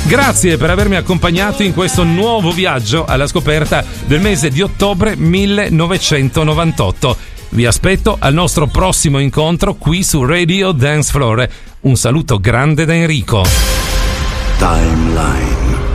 Grazie per avermi accompagnato in questo nuovo viaggio alla scoperta del mese di ottobre 1998. Vi aspetto al nostro prossimo incontro qui su Radio Dance Floor. Un saluto grande da Enrico. Timeline.